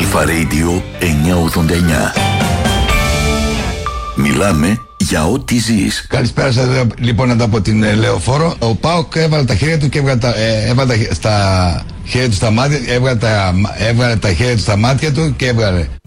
Αλφα Radio 989. Μιλάμε για ό,τι ζεις. Καλησπέρα σας, λοιπόν, εδώ από την Λεωφόρο. Ο ΠΑΟΚ έβαλε τα χέρια του και έβγαλε στα χέρια του στα μάτια, έβγαλε τα χέρια του στα μάτια του και έβγαλε